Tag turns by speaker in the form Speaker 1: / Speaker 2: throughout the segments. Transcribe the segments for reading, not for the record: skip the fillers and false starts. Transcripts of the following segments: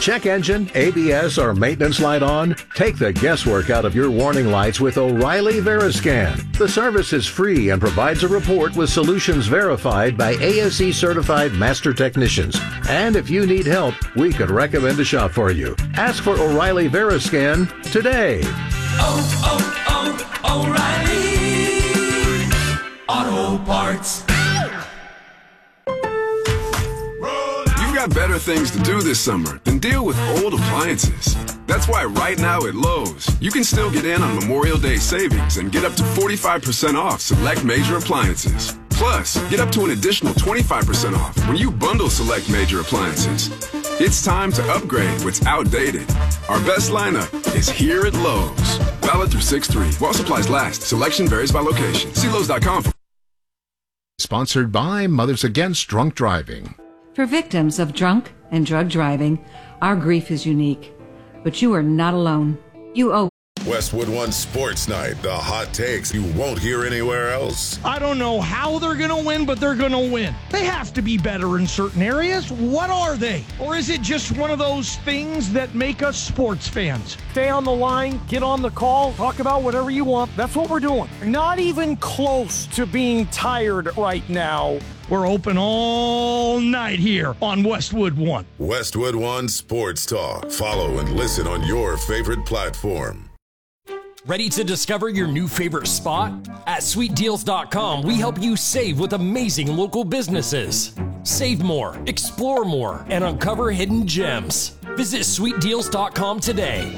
Speaker 1: check engine, ABS, or maintenance light on? Take the guesswork out of your warning lights with O'Reilly Veriscan. The service is free and provides a report with solutions verified by ASE certified master technicians. And if you need help, we could recommend a shop for you. Ask for O'Reilly Veriscan today.
Speaker 2: O'Reilly Auto Parts.
Speaker 3: You've got better things to do this summer than deal with old appliances. That's why right now at Lowe's, you can still get in on Memorial Day savings and get up to 45% off select major appliances. Plus, get up to an additional 25% off when you bundle select major appliances. It's time to upgrade what's outdated. Our best lineup is here at Lowe's. Valid through 6/3. While supplies last. Selection varies by location. See Lowe's.com.
Speaker 4: Sponsored by Mothers Against Drunk Driving.
Speaker 5: For victims of drunk and drug driving, our grief is unique. But you are not alone. You owe
Speaker 6: Westwood One Sports Night, the hot takes you won't hear anywhere else.
Speaker 7: I don't know how they're going to win, but they're going to win. They have to be better in certain areas. What are they? Or is it just one of those things that make us sports fans? Stay on the line, get on the call, talk about whatever you want. That's what we're doing. Not even close to being tired right now. We're open all night here on Westwood One.
Speaker 6: Westwood One Sports Talk. Follow and listen on your favorite platform.
Speaker 8: Ready to discover your new favorite spot? At SweetDeals.com, we help you save with amazing local businesses. Save more, explore more, and uncover hidden gems. Visit SweetDeals.com today.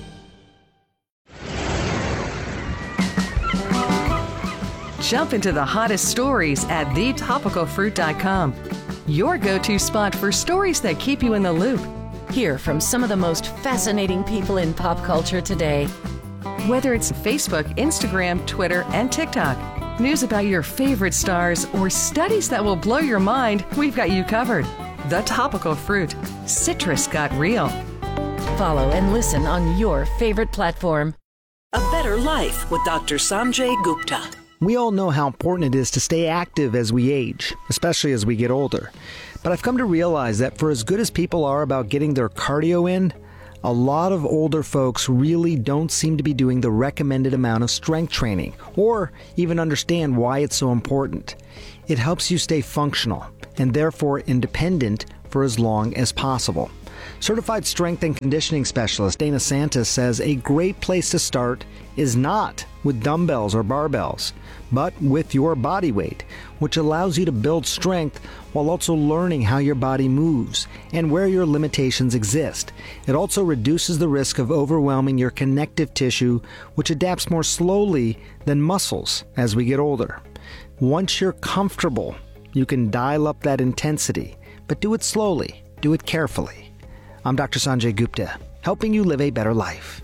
Speaker 9: Jump into the hottest stories at TheTopicalFruit.com. Your go-to spot for stories that keep you in the loop.
Speaker 10: Hear from some of the most fascinating people in pop culture today.
Speaker 9: Whether it's Facebook, Instagram, Twitter, and TikTok, news about your favorite stars, or studies that will blow your mind, we've got you covered. The Topical Fruit. Citrus got real.
Speaker 10: Follow and listen on your favorite platform.
Speaker 11: A Better Life with Dr. Sanjay Gupta.
Speaker 12: We all know how important it is to stay active as we age, especially as we get older. But I've come to realize that for as good as people are about getting their cardio in, a lot of older folks really don't seem to be doing the recommended amount of strength training, or even understand why it's so important. It helps you stay functional, and therefore independent for as long as possible. Certified strength and conditioning specialist Dana Santos says a great place to start is not with dumbbells or barbells, but with your body weight, which allows you to build strength while also learning how your body moves and where your limitations exist. It also reduces the risk of overwhelming your connective tissue, which adapts more slowly than muscles as we get older. Once you're comfortable, you can dial up that intensity, but do it slowly, do it carefully. I'm Dr. Sanjay Gupta, helping you live a better life.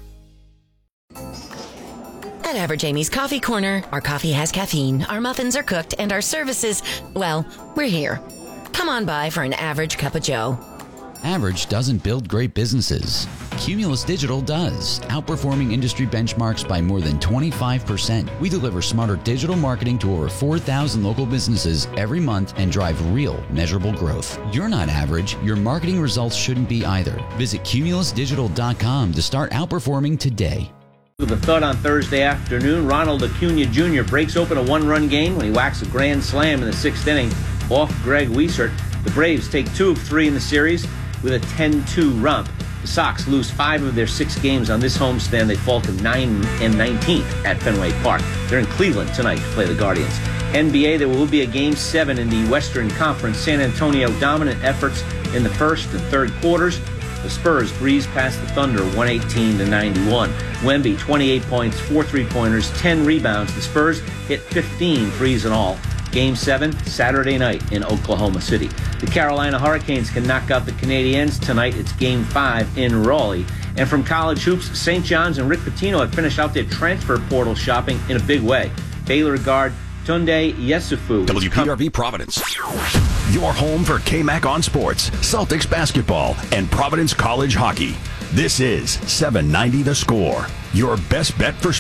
Speaker 13: At Average Amy's Coffee Corner, our coffee has caffeine, our muffins are cooked, and our services, well, we're here. Come on by for an average cup of joe.
Speaker 14: Average doesn't build great businesses. Cumulus Digital does, outperforming industry benchmarks by more than 25%. We deliver smarter digital marketing to over 4,000 local businesses every month and drive real, measurable growth. You're not average. Your marketing results shouldn't be either. Visit CumulusDigital.com to start outperforming today.
Speaker 15: With a thud on Thursday afternoon, Ronald Acuna Jr. breaks open a one-run game when he whacks a grand slam in the sixth inning off Greg Wiesert. The Braves take 2 of 3 in the series with a 10-2 rump. The Sox lose 5 of their 6 games on this homestand. They fall to 9-19 at Fenway Park. They're in Cleveland tonight to play the Guardians. NBA, there will be a Game 7 in the Western Conference. San Antonio dominant efforts in the first and third quarters. The Spurs breeze past the Thunder 118-91. Wemby, 28 points, 4 3-pointers, 10 rebounds. The Spurs hit 15 threes in all. Game 7, Saturday night in Oklahoma City. The Carolina Hurricanes can knock out the Canadiens. Tonight it's Game 5 in Raleigh. And from college hoops, St. John's and Rick Pitino have finished out their transfer portal shopping in a big way. Baylor guard Tunde Yesufu.
Speaker 16: WPRV Providence. Your home for KMAC on sports, Celtics basketball, and Providence College hockey. This is 790 The Score. Your best bet for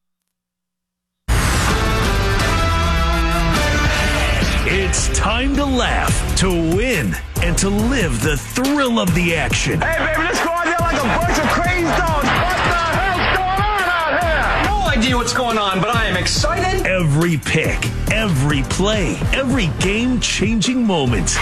Speaker 17: It's time to laugh, to win, and to live the thrill of the action.
Speaker 18: Hey, baby, let's go out there like a bunch of crazy dogs. What the hell's going on out here?
Speaker 19: No idea what's going on, but I am excited.
Speaker 17: Every pick, every play, every game-changing moment.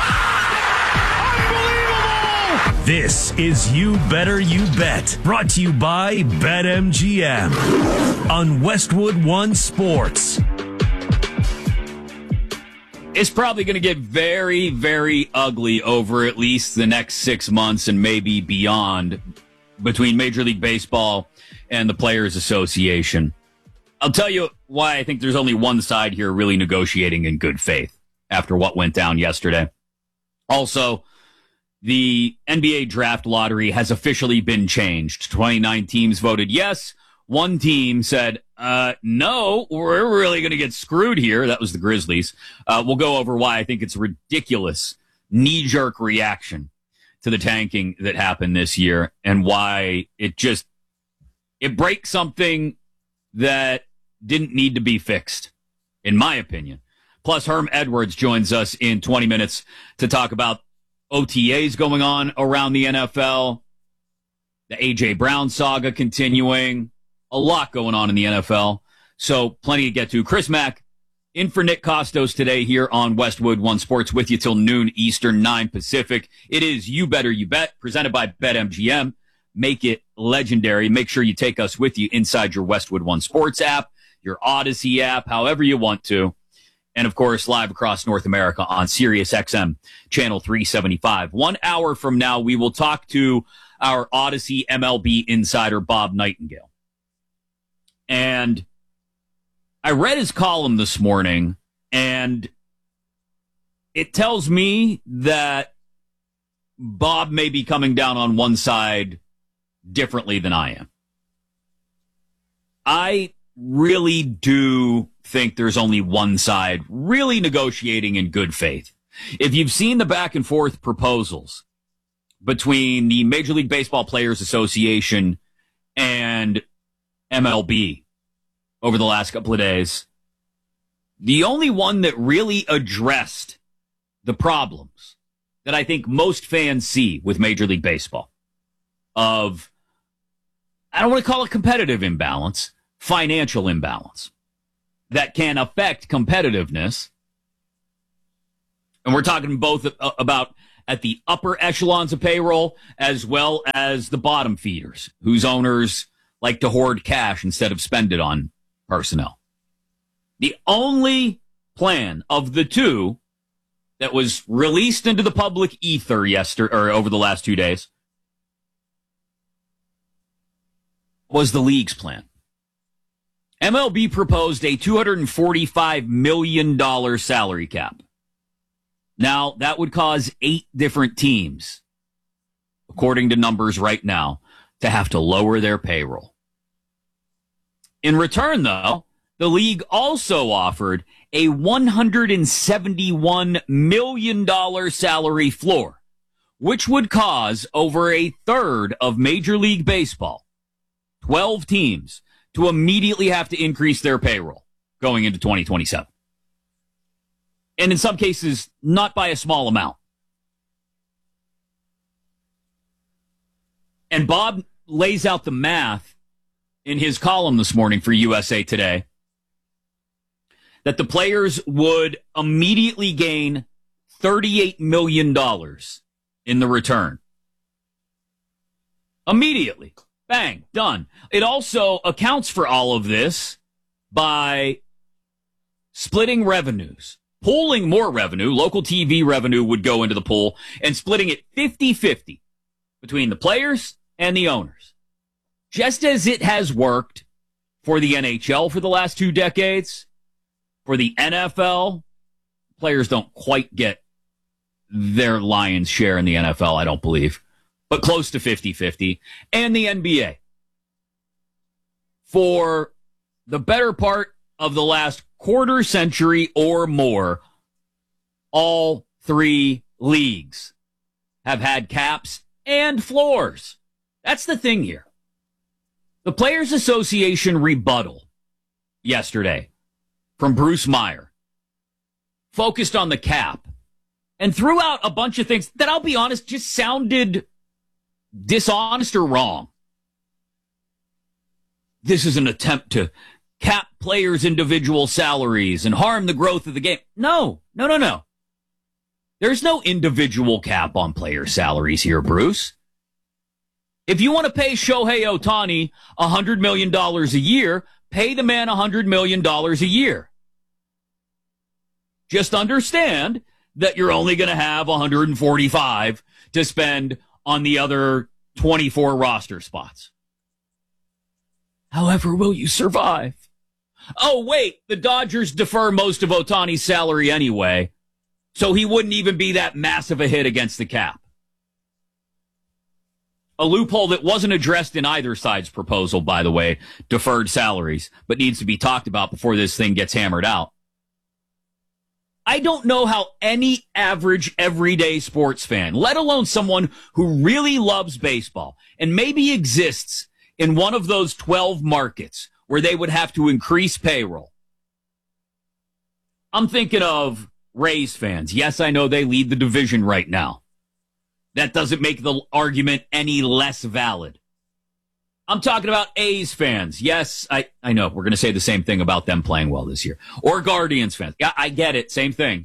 Speaker 17: This is You Better You Bet, brought to you by BetMGM on Westwood One Sports.
Speaker 20: It's probably going to get very, very ugly over at least the next 6 months and maybe beyond between Major League Baseball and the Players Association. I'll tell you why I think there's only one side here really negotiating in good faith after what went down yesterday. Also, the NBA draft lottery has officially been changed. 29 teams voted yes. One team said, no, we're really going to get screwed here. That was the Grizzlies. We'll go over why I think it's a ridiculous knee-jerk reaction to the tanking that happened this year and why it breaks something that didn't need to be fixed, in my opinion. Plus, Herm Edwards joins us in 20 minutes to talk about OTAs going on around the NFL, the A.J. Brown saga continuing, a lot going on in the NFL. So plenty to get to. Chris Mack in for Nick Costos today here on Westwood One Sports with you till noon Eastern, 9 Pacific. It is You Better You Bet, presented by BetMGM. Make it legendary. Make sure you take us with you inside your Westwood One Sports app, your Odyssey app, however you want to. And, of course, live across North America on Sirius XM, Channel 375. 1 hour from now, we will talk to our Odyssey MLB insider, Bob Nightingale. And I read his column this morning, and it tells me that Bob may be coming down on one side differently than I am. I really do think there's only one side really negotiating in good faith. If you've seen the back and forth proposals between the Major League Baseball Players Association and MLB over the last couple of days, the only one that really addressed the problems that I think most fans see with Major League Baseball of, I don't want to call it competitive imbalance, financial imbalance that can affect competitiveness. And we're talking both about at the upper echelons of payroll as well as the bottom feeders whose owners like to hoard cash instead of spend it on personnel. The only plan of the two that was released into the public ether yesterday or over the last 2 days was the league's plan. MLB proposed a $245 million salary cap. Now, that would cause 8 different teams, according to numbers right now, to have to lower their payroll. In return, though, the league also offered a $171 million salary floor, which would cause over a third of Major League Baseball, 12 teams, to immediately have to increase their payroll going into 2027. And in some cases, not by a small amount. And Bob lays out the math in his column this morning for USA Today that the players would immediately gain $38 million in the return. Immediately. Bang, done. It also accounts for all of this by splitting revenues, pooling more revenue. Local TV revenue would go into the pool and splitting it 50-50 between the players and the owners. Just as it has worked for the NHL for the last 2 decades, for the NFL, players don't quite get their lion's share in the NFL, I don't believe, but close to 50-50, and the NBA. For the better part of the last quarter century or more, all 3 leagues have had caps and floors. That's the thing here. The Players Association rebuttal yesterday from Bruce Meyer focused on the cap and threw out a bunch of things that, I'll be honest, just sounded dishonest or wrong. This is an attempt to cap players' individual salaries and harm the growth of the game. No. There's no individual cap on player salaries here, Bruce. If you want to pay Shohei Ohtani $100 million a year, pay the man $100 million a year. Just understand that you're only going to have 145 to spend on the other 24 roster spots. However, will you survive? Oh, wait, the Dodgers defer most of Ohtani's salary anyway, so he wouldn't even be that massive a hit against the cap. A loophole that wasn't addressed in either side's proposal, by the way, deferred salaries, but needs to be talked about before this thing gets hammered out. I don't know how any average everyday sports fan, let alone someone who really loves baseball and maybe exists in one of those 12 markets where they would have to increase payroll. I'm thinking of Rays fans. Yes, I know they lead the division right now. That doesn't make the argument any less valid. I'm talking about A's fans. Yes, I know. We're going to say the same thing about them playing well this year. Or Guardians fans. Yeah, I get it. Same thing.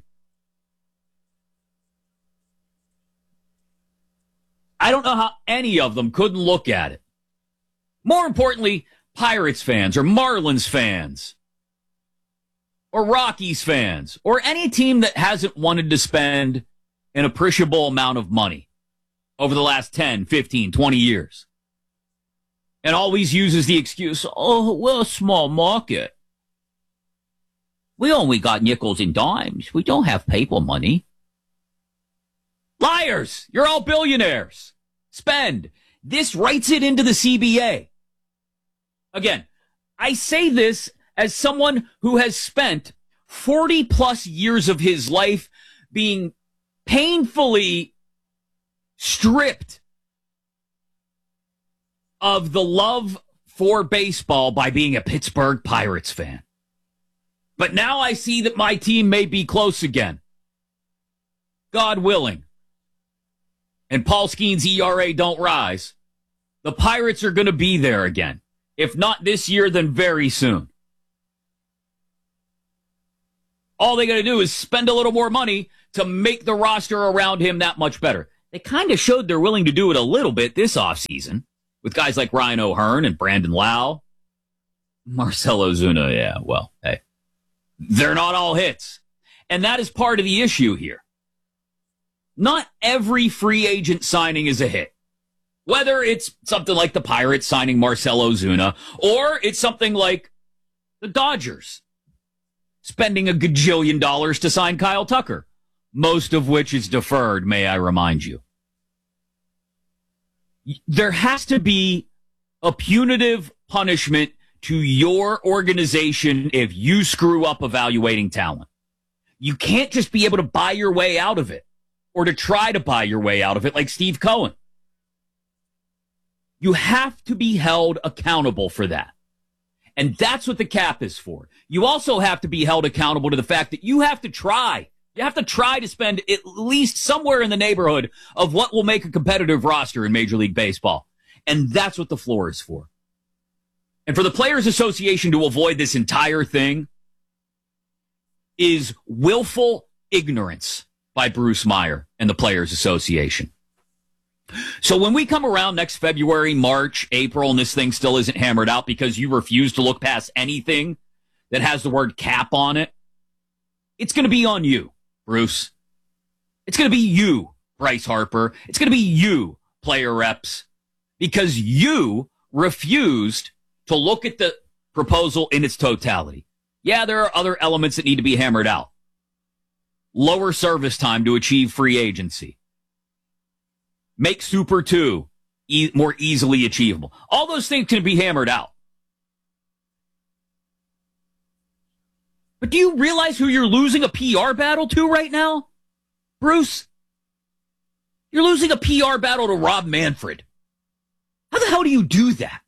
Speaker 20: I don't know how any of them couldn't look at it. More importantly, Pirates fans or Marlins fans or Rockies fans or any team that hasn't wanted to spend an appreciable amount of money over the last 10, 15, 20 years. And always uses the excuse, oh, we're a small market. We only got nickels and dimes. We don't have paper money. Liars! You're all billionaires. Spend. This writes it into the CBA. Again, I say this as someone who has spent 40 plus years of his life being painfully stripped of the love for baseball by being a Pittsburgh Pirates fan. But now I see that my team may be close again. God willing. And Paul Skeens' ERA don't rise. The Pirates are going to be there again. If not this year, then very soon. All they got to do is spend a little more money to make the roster around him that much better. They kind of showed they're willing to do it a little bit this offseason with guys like Ryan O'Hearn and Brandon Lau. Marcell Ozuna, yeah, well, hey. They're not all hits. And that is part of the issue here. Not every free agent signing is a hit. Whether it's something like the Pirates signing Marcell Ozuna, or it's something like the Dodgers spending $1 gajillion to sign Kyle Tucker, most of which is deferred, may I remind you. There has to be a punitive punishment to your organization if you screw up evaluating talent. You can't just be able to buy your way out of it or to try to buy your way out of it like Steve Cohen. You have to be held accountable for that. And that's what the cap is for. You also have to be held accountable to the fact that you have to try. You have to try to spend at least somewhere in the neighborhood of what will make a competitive roster in Major League Baseball. And that's what the floor is for. And for the Players Association to avoid this entire thing is willful ignorance by Bruce Meyer and the Players Association. So when we come around next February, March, April, and this thing still isn't hammered out because you refuse to look past anything that has the word cap on it, it's going to be on you, Bruce. It's going to be you, Bryce Harper. It's going to be you, player reps, because you refused to look at the proposal in its totality. Yeah, there are other elements that need to be hammered out. Lower service time to achieve free agency. Make Super 2 more easily achievable. All those things can be hammered out. But do you realize who you're losing a PR battle to right now, Bruce? You're losing a PR battle to Rob Manfred. How the hell do you do that?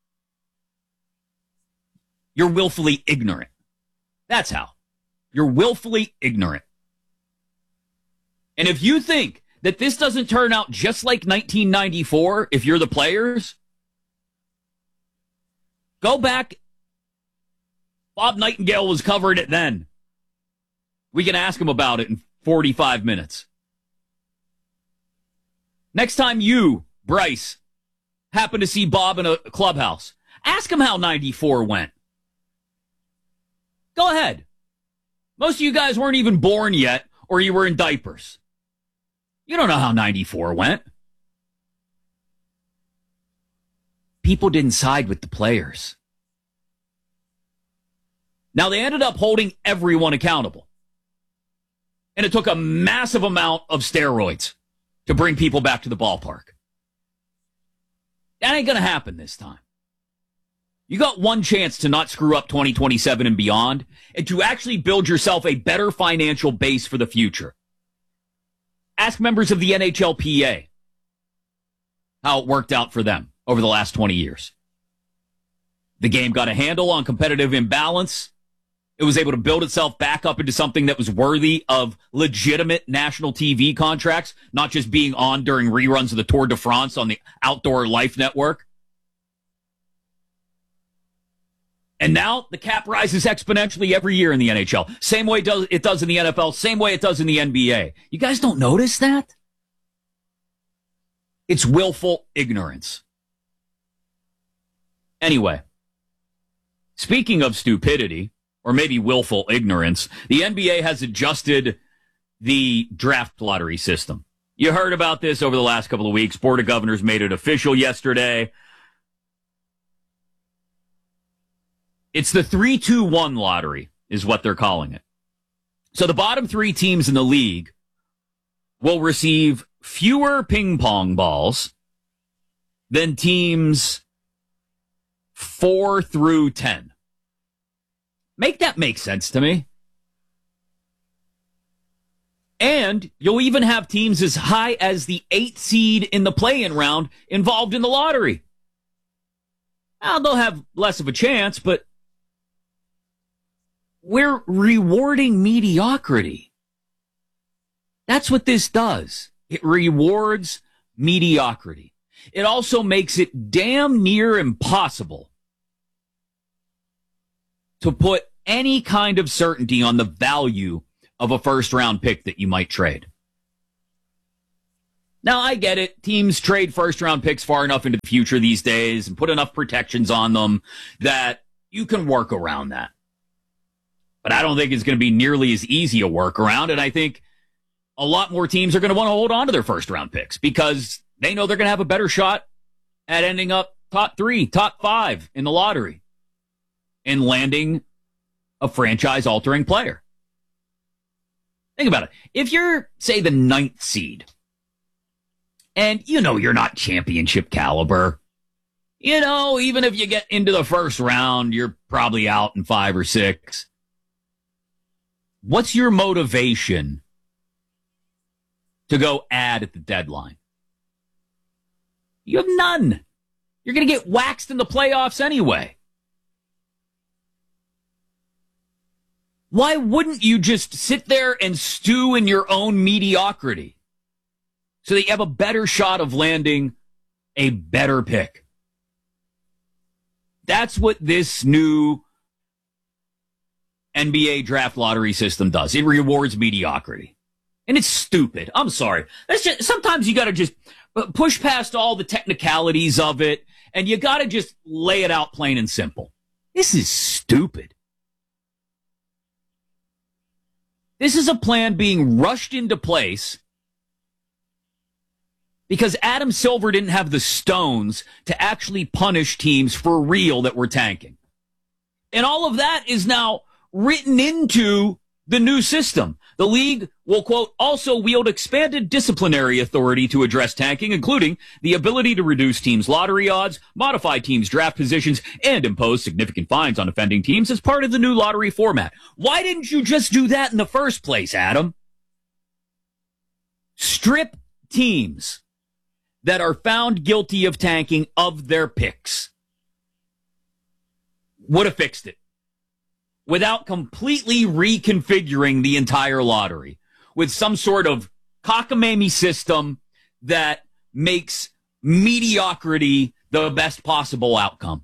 Speaker 20: You're willfully ignorant. That's how. You're willfully ignorant. And if you think that this doesn't turn out just like 1994, if you're the players, go back. Bob Nightingale was covering it then. We can ask him about it in 45 minutes. Next time you, Bryce, happen to see Bob in a clubhouse, ask him how 94 went. Go ahead. Most of you guys weren't even born yet, or you were in diapers. You don't know how 94 went. People didn't side with the players. Now, they ended up holding everyone accountable. And it took a massive amount of steroids to bring people back to the ballpark. That ain't going to happen this time. You got one chance to not screw up 2027 and beyond, and to actually build yourself a better financial base for the future. Ask members of the NHLPA how it worked out for them over the last 20 years. The game got a handle on competitive imbalance. It was able to build itself back up into something that was worthy of legitimate national TV contracts, not just being on during reruns of the Tour de France on the Outdoor Life Network. And now the cap rises exponentially every year in the NHL. Same way it does in the NFL, same way it does in the NBA. You guys don't notice that? It's willful ignorance. Anyway, speaking of stupidity, or maybe willful ignorance, the NBA has adjusted the draft lottery system. You heard about this over the last couple of weeks. Board of Governors made it official yesterday. It's the 3-2-1 lottery is what they're calling it. So the bottom three teams in the league will receive fewer ping pong balls than teams 4 through 10. Make that make sense to me. And you'll even have teams as high as the 8th seed in the play-in round involved in the lottery. Now, they'll have less of a chance, but we're rewarding mediocrity. That's what this does. It rewards mediocrity. It also makes it damn near impossible to put any kind of certainty on the value of a first-round pick that you might trade. Now, I get it. Teams trade first-round picks far enough into the future these days and put enough protections on them that you can work around that. But I don't think it's going to be nearly as easy a workaround, and I think a lot more teams are going to want to hold on to their first-round picks because they know they're going to have a better shot at ending up top 3, top 5 in the lottery and landing a franchise-altering player. Think about it. If you're, say, the 9th seed, and you know you're not championship caliber, you know, even if you get into the first round, you're probably out in 5 or 6. What's your motivation to go add at the deadline? You have none. You're going to get waxed in the playoffs anyway. Why wouldn't you just sit there and stew in your own mediocrity so that you have a better shot of landing a better pick? That's what this new NBA draft lottery system does. It rewards mediocrity. And it's stupid. I'm sorry. That's just, sometimes you got to just push past all the technicalities of it, and you got to just lay it out plain and simple. This is stupid. This is a plan being rushed into place because Adam Silver didn't have the stones to actually punish teams for real that were tanking. And all of that is now written into the new system. The league will, quote, also wield expanded disciplinary authority to address tanking, including the ability to reduce teams' lottery odds, modify teams' draft positions, and impose significant fines on offending teams as part of the new lottery format. Why didn't you just do that in the first place, Adam? Strip teams that are found guilty of tanking of their picks. Would have fixed it without completely reconfiguring the entire lottery with some sort of cockamamie system that makes mediocrity the best possible outcome.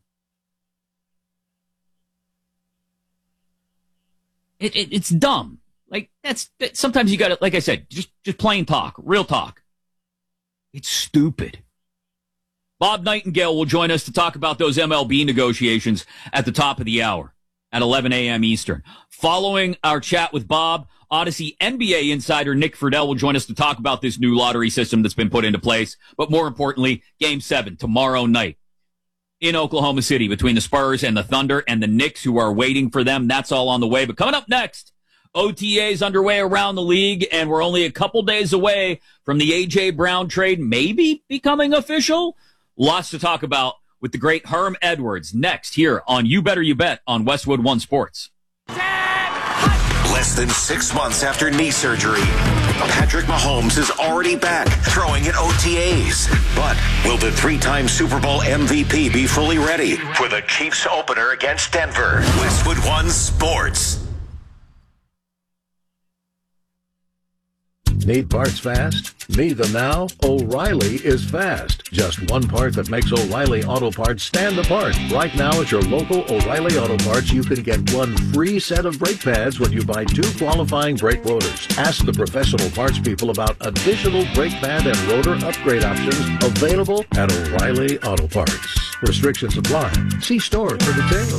Speaker 20: It's dumb. Like, that's sometimes you got to, like I said, just plain talk, real talk. It's stupid. Bob Nightingale will join us to talk about those MLB negotiations at the top of the hour at 11 a.m. Eastern. Following our chat with Bob, Odyssey NBA insider Nick Friedel will join us to talk about this new lottery system that's been put into place. But more importantly, Game 7 tomorrow night in Oklahoma City between the Spurs and the Thunder and the Knicks, who are waiting for them. That's all on the way. But coming up next, OTAs underway around the league, and we're only a couple days away from the A.J. Brown trade maybe becoming official. Lots to talk about with the great Herm Edwards next here on You Better You Bet on Westwood One Sports.
Speaker 21: Less than 6 months after knee surgery, Patrick Mahomes is already back throwing at OTAs. But will the three-time Super Bowl MVP be fully ready for the Chiefs opener against Denver? Westwood One Sports.
Speaker 1: Need parts fast? Need them now? O'Reilly is fast. Just one part that makes O'Reilly Auto Parts stand apart. Right now at your local O'Reilly Auto Parts, you can get one free set of brake pads when you buy 2 qualifying brake rotors. Ask the professional parts people about additional brake pad and rotor upgrade options available at O'Reilly Auto Parts. Restrictions apply. See store for details.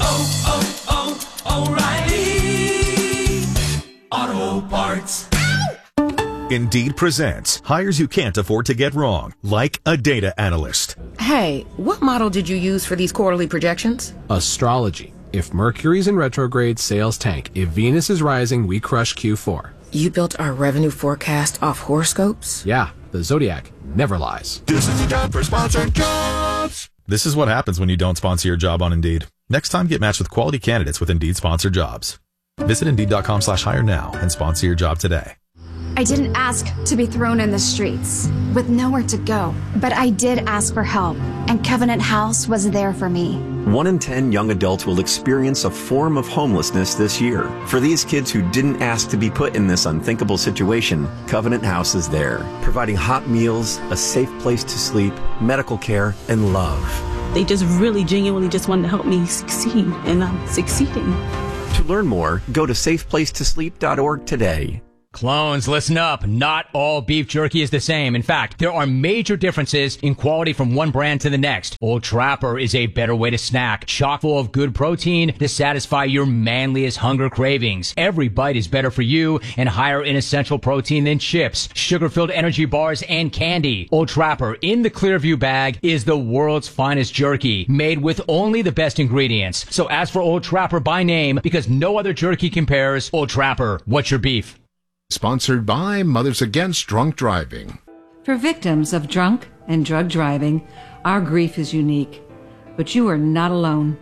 Speaker 2: O'Reilly Auto Parts.
Speaker 22: Indeed presents hires you can't afford to get wrong, like a data analyst.
Speaker 23: Hey, what model did you use for these quarterly projections?
Speaker 24: Astrology. If Mercury's in retrograde, sales tank. If Venus is rising, we crush Q4.
Speaker 23: You built our revenue forecast off horoscopes?
Speaker 24: Yeah, the Zodiac never lies.
Speaker 22: This is the job for sponsored jobs. This is what happens when you don't sponsor your job on Indeed. Next time, get matched with quality candidates with Indeed sponsored jobs. Visit Indeed.com/hire now and sponsor your job today.
Speaker 25: I didn't ask to be thrown in the streets with nowhere to go, but I did ask for help, and Covenant House was there for me.
Speaker 26: 1 in 10 young adults will experience a form of homelessness this year. For these kids who didn't ask to be put in this unthinkable situation, Covenant House is there, providing hot meals, a safe place to sleep, medical care, and love.
Speaker 27: They just really genuinely just wanted to help me succeed, and I'm succeeding.
Speaker 26: To learn more, go to safeplacetosleep.org today.
Speaker 28: Clones, listen up. Not all beef jerky is the same. In fact, there are major differences in quality from one brand to the next. Old Trapper is a better way to snack, chock full of good protein to satisfy your manliest hunger cravings. Every bite is better for you and higher in essential protein than chips, sugar-filled energy bars, and candy. Old Trapper in the Clearview bag is the world's finest jerky, made with only the best ingredients. So ask for Old Trapper by name because no other jerky compares. Old Trapper, what's your beef?
Speaker 4: Sponsored by Mothers Against Drunk Driving.
Speaker 5: For victims of drunk and drug driving, our grief is unique, but you are not alone.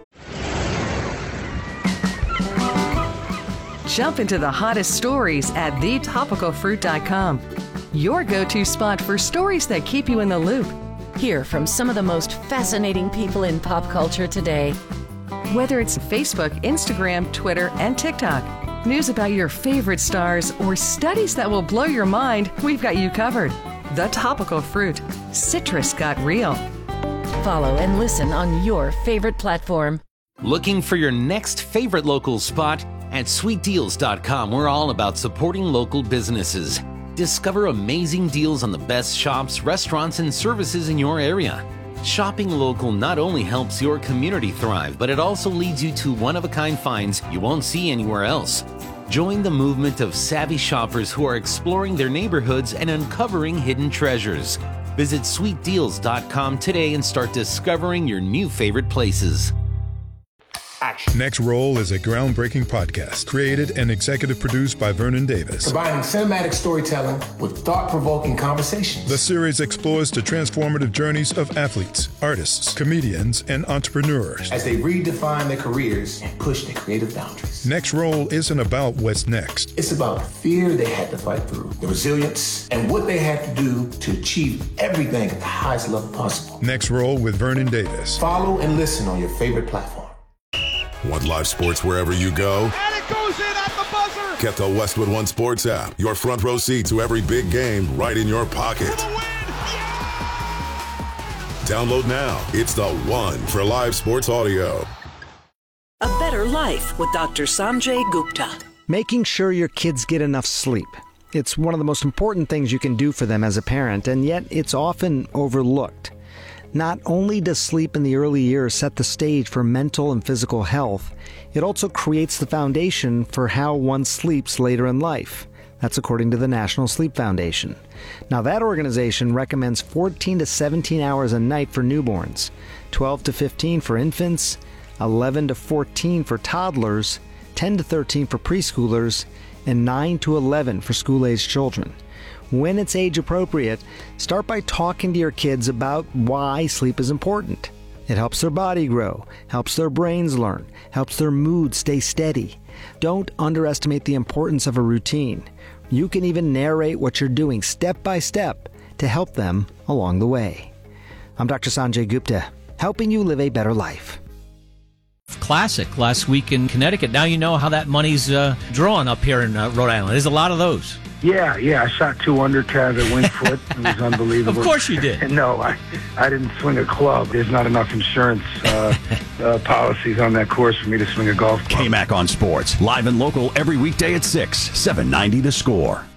Speaker 9: Jump into the hottest stories at thetopicalfruit.com. Your go-to spot for stories that keep you in the loop.
Speaker 10: Hear from some of the most fascinating people in pop culture today.
Speaker 9: Whether it's Facebook, Instagram, Twitter, and TikTok. News about your favorite stars or studies that will blow your mind, we've got you covered. The Topical Fruit. Citrus got real.
Speaker 10: Follow and listen on your favorite platform.
Speaker 29: Looking for your next favorite local spot? At sweetdeals.com, we're all about supporting local businesses. Discover amazing deals on the best shops, restaurants, and services in your area. Shopping local not only helps your community thrive, but it also leads you to one-of-a-kind finds you won't see anywhere else. Join the movement of savvy shoppers who are exploring their neighborhoods and uncovering hidden treasures. Visit sweetdeals.com today and start discovering your new favorite places.
Speaker 30: Next Roll is a groundbreaking podcast created and executive produced by Vernon Davis.
Speaker 31: Combining cinematic storytelling with thought-provoking conversations.
Speaker 30: The series explores the transformative journeys of athletes, artists, comedians, and entrepreneurs
Speaker 31: as they redefine their careers and push their creative boundaries.
Speaker 30: Next Roll isn't about what's next.
Speaker 31: It's about the fear they had to fight through, the resilience, and what they had to do to achieve everything at the highest level possible.
Speaker 30: Next Roll with Vernon Davis.
Speaker 31: Follow and listen on your favorite platform.
Speaker 6: Want live sports wherever you go?
Speaker 18: And it goes in at the buzzer!
Speaker 6: Get the Westwood One Sports app. Your front row seat to every big game right in your pocket. Download now. It's the one for live sports audio.
Speaker 3: A Better Life with Dr. Sanjay Gupta.
Speaker 7: Making sure your kids get enough sleep. It's one of the most important things you can do for them as a parent, and yet it's often overlooked. Not only does sleep in the early years set the stage for mental and physical health, it also creates the foundation for how one sleeps later in life. That's according to the National Sleep Foundation. Now, that organization recommends 14 to 17 hours a night for newborns, 12 to 15 for infants, 11 to 14 for toddlers, 10 to 13 for preschoolers, and 9 to 11 for school-aged children. When it's age appropriate, start by talking to your kids about why sleep is important. It helps their body grow, helps their brains learn, helps their mood stay steady. Don't underestimate the importance of a routine. You can even narrate what you're doing step by step to help them along the way. I'm Dr. Sanjay Gupta, helping you live a better life.
Speaker 8: Classic last week in Connecticut. Now you know how that money's drawn up here in Rhode Island. There's a lot of those.
Speaker 11: Yeah. I shot 2 under Cav at Wingfoot. It was unbelievable.
Speaker 8: Of course you did.
Speaker 11: No, I didn't swing a club. There's not enough insurance policies on that course for me to swing a golf club.
Speaker 12: KMAC on Sports, live and local every weekday at 6, 790 The Score.